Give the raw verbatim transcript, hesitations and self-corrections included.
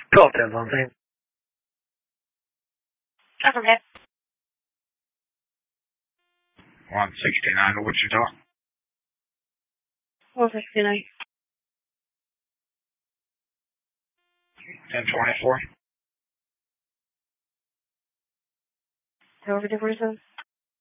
twelve ten something. That's okay. one sixty-nine, Wichita. one sixty-nine. ten twenty-four. Over to person.